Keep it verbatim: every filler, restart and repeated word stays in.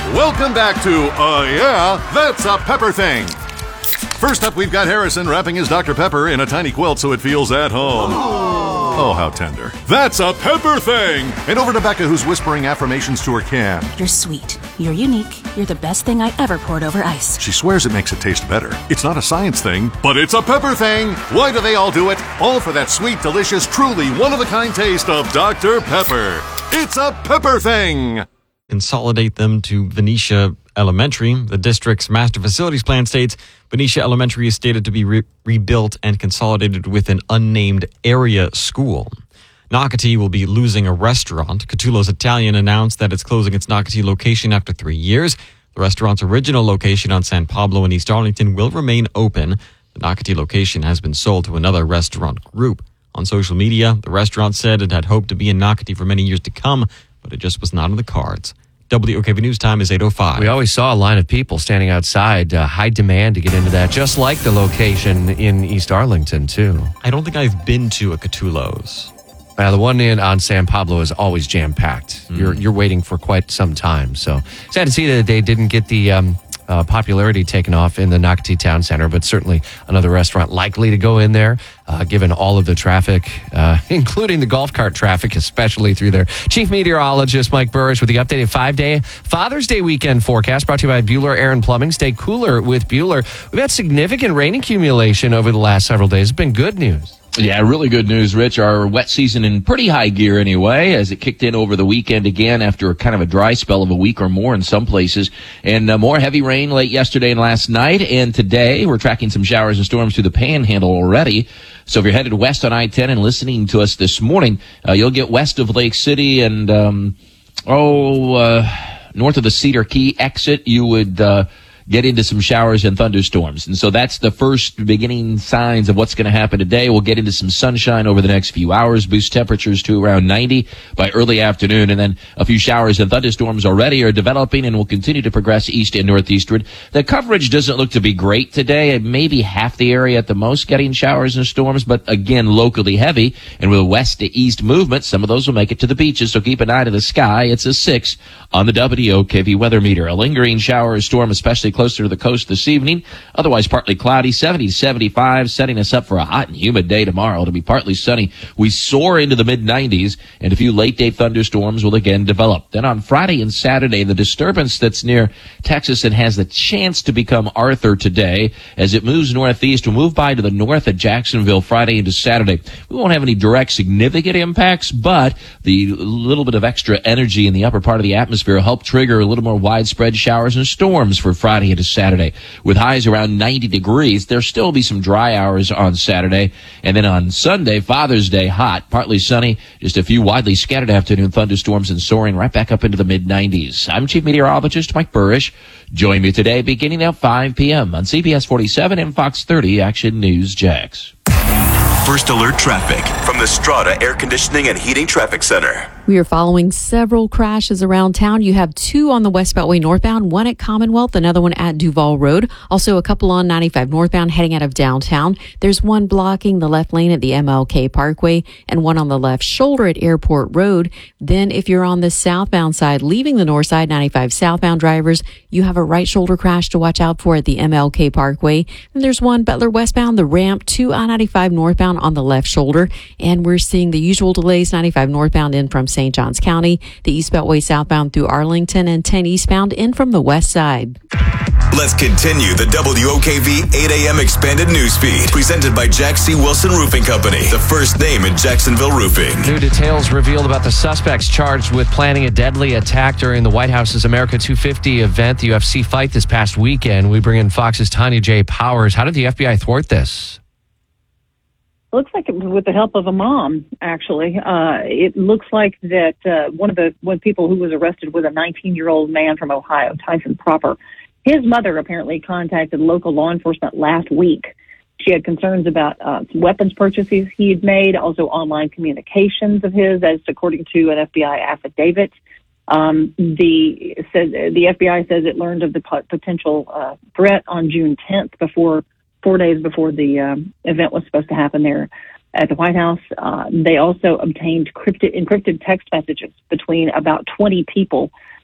Welcome back to, uh, yeah, That's a Pepper Thing. First up, we've got Harrison wrapping his Doctor Pepper in a tiny quilt so it feels at home. Oh, how tender. That's a Pepper Thing! And over to Becca, who's whispering affirmations to her can. You're sweet. You're unique. You're the best thing I ever poured over ice. She swears it makes it taste better. It's not a science thing, but it's a pepper thing. Why do they all do it? All for that sweet, delicious, truly one-of-a-kind taste of Doctor Pepper. It's a Pepper Thing! Consolidate them to Venetia Elementary. The district's master facilities plan states Venetia Elementary is stated to be re- rebuilt and consolidated with an unnamed area school. Nocatee will be losing a restaurant. Catullo's Italian announced that it's closing its Nocatee location after three years. The restaurant's original location on San Pablo in East Arlington will remain open. The Nocatee location has been sold to another restaurant group. On social media, the restaurant said it had hoped to be in Nocatee for many years to come, but it just was not on the cards. W O K V News Time is eight oh five. We always saw a line of people standing outside, uh, high demand to get into that, just like the location in East Arlington, too. I don't think I've been to a Catullo's. Uh, the one in on San Pablo is always jam-packed. Mm. You're you're waiting for quite some time. So sad to see that they didn't get the um, uh, popularity taken off in the Nocatee Town Center, but certainly another restaurant likely to go in there, uh, given all of the traffic, uh, including the golf cart traffic, especially through there. Chief Meteorologist Mike Burrish with the updated five-day Father's Day weekend forecast brought to you by Bueller Air and Plumbing. Stay cooler with Bueller. We've had significant rain accumulation over the last several days. It's been good news. Yeah, really good news, Rich. Our wet season in pretty high gear anyway, as it kicked in over the weekend again after a kind of a dry spell of a week or more in some places. And uh, more heavy rain late yesterday and last night. And today we're tracking some showers and storms through the Panhandle already. So if you're headed west on I ten and listening to us this morning, uh, you'll get west of Lake City and, um, oh, uh, north of the Cedar Key exit, you would, uh, get into some showers and thunderstorms. And so that's the first beginning signs of what's going to happen today. We'll get into some sunshine over the next few hours, boost temperatures to around ninety by early afternoon, and then a few showers and thunderstorms already are developing and will continue to progress east and northeastward. The coverage doesn't look to be great today. Maybe half the area at the most getting showers and storms, but again, locally heavy. And with a west to east movement, some of those will make it to the beaches, so keep an eye to the sky. It's a six on the W O K V weather meter. A lingering shower or storm, especially closer to the coast this evening. Otherwise partly cloudy, seventy to seventy-five, setting us up for a hot and humid day tomorrow. It'll be partly sunny. We soar into the mid nineties, and a few late-day thunderstorms will again develop. Then on Friday and Saturday, the disturbance that's near Texas and has the chance to become Arthur today, as it moves northeast, will move by to the north at Jacksonville Friday into Saturday. We won't have any direct significant impacts, but the little bit of extra energy in the upper part of the atmosphere will help trigger a little more widespread showers and storms for Friday into Saturday. With highs around ninety degrees, there'll still be some dry hours on Saturday. And then on Sunday, Father's Day, hot, partly sunny, just a few widely scattered afternoon thunderstorms and soaring right back up into the mid nineties. I'm Chief Meteorologist Mike Burrish. Join me today beginning at five p.m. on C B S forty-seven and Fox thirty Action News Jax. First Alert Traffic from the Strata Air Conditioning and Heating Traffic Center. We are following several crashes around town. You have two on the West Beltway northbound, one at Commonwealth, another one at Duval Road. Also a couple on ninety-five northbound heading out of downtown. There's one blocking the left lane at the M L K Parkway and one on the left shoulder at Airport Road. Then if you're on the southbound side, leaving the north side, ninety-five southbound drivers, you have a right shoulder crash to watch out for at the M L K Parkway. And there's one Butler westbound, the ramp to I ninety-five northbound on the left shoulder. And we're seeing the usual delays, ninety-five northbound in from Saint Johns County, the East Beltway southbound through Arlington, and ten eastbound in from the west side. Let's continue the W O K V eight a.m. expanded news feed presented by Jack C. Wilson Roofing Company, the first name in Jacksonville roofing. New details revealed about the suspects charged with planning a deadly attack during the White House's America two fifty event, the U F C fight this past weekend. We bring in Fox's Tanya J. Powers. How did the F B I thwart this? Looks like it was with the help of a mom, actually. Uh, it looks like that uh, one of the one people who was arrested was a nineteen-year-old man from Ohio, Tyson Proper. His mother apparently contacted local law enforcement last week. She had concerns about uh, some weapons purchases he had made, also online communications of his, as according to an F B I affidavit. Um, the says the F B I says it learned of the potential uh, threat on June tenth, before four days before the um, event was supposed to happen there at the White House. Uh, they also obtained cryptic, encrypted text messages between about twenty people